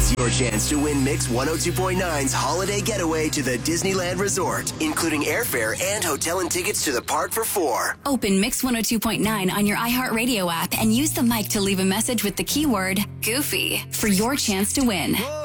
is your chance to win Mix 102.9's holiday getaway to the Disneyland Resort, including airfare and hotel and tickets to the park for 4. Open Mix 102.9 on your iHeartRadio app and use the mic to leave a message with the keyword Goofy for your chance to win.